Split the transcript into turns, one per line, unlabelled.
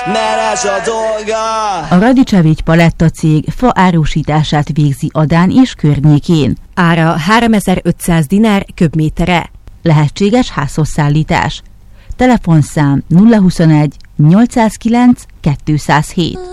Meres a dolga!
A Radicevics Paletta cég fa árusítását végzi Adán és környékén.
Ára 3500 dinár köbméterre.
Lehetséges házhozszállítás. Telefonszám 021 809 207.